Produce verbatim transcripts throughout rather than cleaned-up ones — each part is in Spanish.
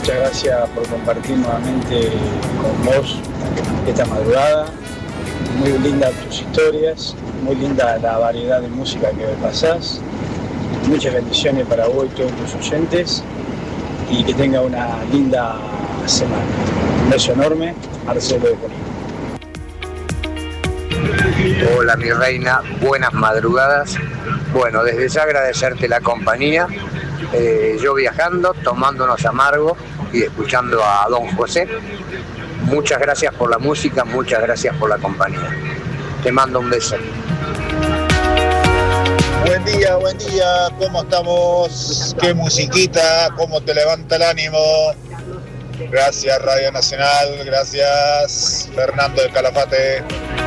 muchas gracias por compartir nuevamente con vos esta madrugada. Muy lindas tus historias, muy linda la variedad de música que pasás. Muchas bendiciones para vos y todos tus oyentes y que tenga una linda semana. Un beso enorme, Marcelo de Junín. Hola mi reina, buenas madrugadas. Bueno, desde ya agradecerte la compañía, eh, yo viajando, tomando unos amargos y escuchando a Don José. Muchas gracias por la música, muchas gracias por la compañía. Te mando un beso. Buen día, buen día, ¿cómo estamos? ¿Qué musiquita? ¿Cómo te levanta el ánimo? Gracias Radio Nacional, gracias Fernando de Calafate.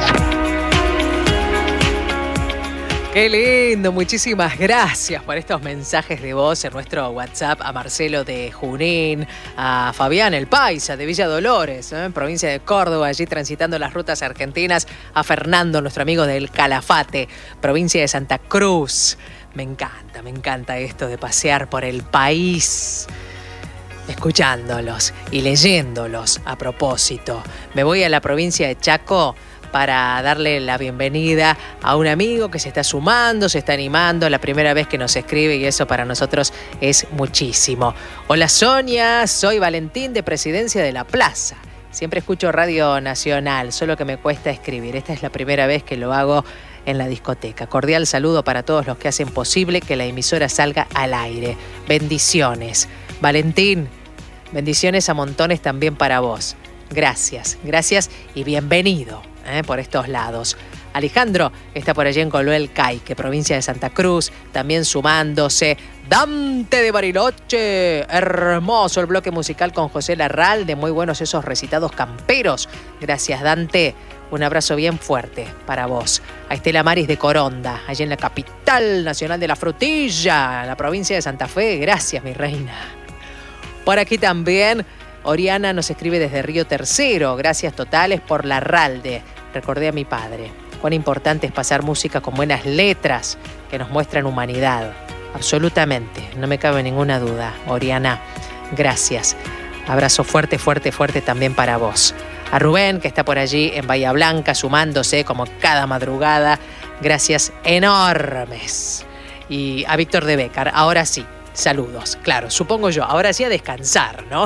Qué lindo, muchísimas gracias por estos mensajes de voz en nuestro WhatsApp a Marcelo de Junín, a Fabián el Paisa de Villa Dolores, ¿eh? Provincia de Córdoba, allí transitando las rutas argentinas, a Fernando, nuestro amigo del Calafate, provincia de Santa Cruz. Me encanta, me encanta esto de pasear por el país, escuchándolos y leyéndolos a propósito. Me voy a la provincia de Chaco para darle la bienvenida a un amigo que se está sumando, se está animando, la primera vez que nos escribe y eso para nosotros es muchísimo. Hola Sonia, soy Valentín de Presidencia de la Plaza. Siempre escucho Radio Nacional, solo que me cuesta escribir. Esta es la primera vez que lo hago en la discoteca. Cordial saludo para todos los que hacen posible que la emisora salga al aire. Bendiciones. Valentín, bendiciones a montones también para vos. Gracias, gracias y bienvenido. ¿Eh? Por estos lados. Alejandro está por allí en Coloel Caique, provincia de Santa Cruz, también sumándose. Dante de Bariloche, hermoso el bloque musical con José Larralde, muy buenos esos recitados camperos. Gracias Dante, un abrazo bien fuerte para vos. A Estela Maris de Coronda, allí en la capital nacional de la frutilla, la provincia de Santa Fe, gracias mi reina. Por aquí también Oriana nos escribe desde Río Tercero. Gracias totales por Larralde. Recordé a mi padre. Cuán importante es pasar música con buenas letras que nos muestran humanidad. Absolutamente, no me cabe ninguna duda. Oriana, gracias. Abrazo fuerte, fuerte, fuerte también para vos. A Rubén, que está por allí en Bahía Blanca, sumándose como cada madrugada. Gracias enormes. Y a Víctor de Bécar, ahora sí, saludos. Claro, supongo yo, ahora sí a descansar, ¿no?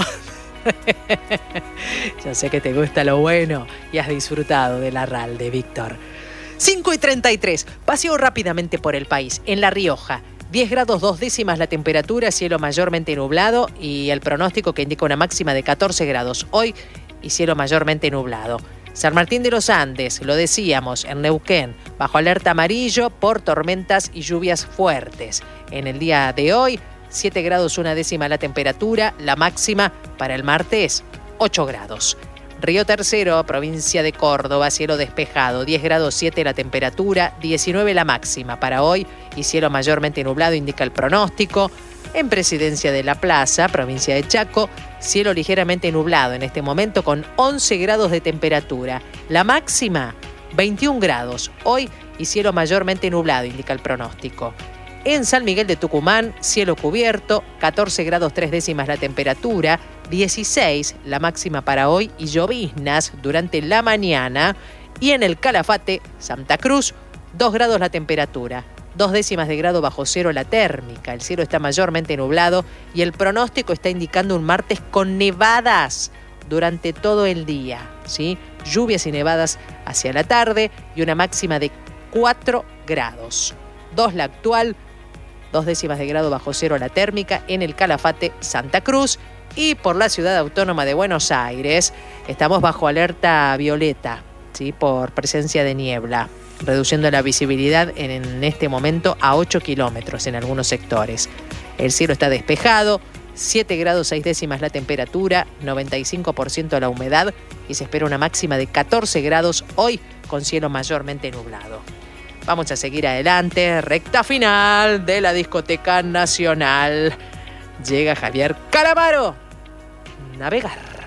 Yo sé que te gusta lo bueno y has disfrutado de Larralde, Víctor. cinco y treinta y tres. Paseo rápidamente por el país. En La Rioja, diez grados dos décimas la temperatura, cielo mayormente nublado y el pronóstico que indica una máxima de catorce grados hoy y cielo mayormente nublado. San Martín de los Andes, lo decíamos, en Neuquén, bajo alerta amarillo por tormentas y lluvias fuertes. En el día de hoy, siete grados una décima la temperatura, la máxima para el martes, ocho grados. Río Tercero, provincia de Córdoba, cielo despejado, diez grados siete la temperatura, diecinueve la máxima para hoy y cielo mayormente nublado indica el pronóstico. En Presidencia de la Plaza, provincia de Chaco, cielo ligeramente nublado en este momento con once grados de temperatura, la máxima veintiún grados hoy y cielo mayormente nublado indica el pronóstico. En San Miguel de Tucumán, cielo cubierto, catorce grados tres décimas la temperatura, dieciséis la máxima para hoy y lloviznas durante la mañana. Y en el Calafate, Santa Cruz, dos grados la temperatura, dos décimas de grado bajo cero la térmica. El cielo está mayormente nublado y el pronóstico está indicando un martes con nevadas durante todo el día, ¿sí? Lluvias y nevadas hacia la tarde y una máxima de cuatro grados. dos la actual, dos décimas de grado bajo cero la térmica en el Calafate, Santa Cruz. Y por la ciudad autónoma de Buenos Aires estamos bajo alerta violeta, ¿sí? Por presencia de niebla, reduciendo la visibilidad en este momento a ocho kilómetros en algunos sectores. El cielo está despejado, siete grados seis décimas la temperatura, noventa y cinco por ciento la humedad y se espera una máxima de catorce grados hoy con cielo mayormente nublado. Vamos a seguir adelante, recta final de la Discoteca Nacional. Llega Javier Calamaro. Navegar.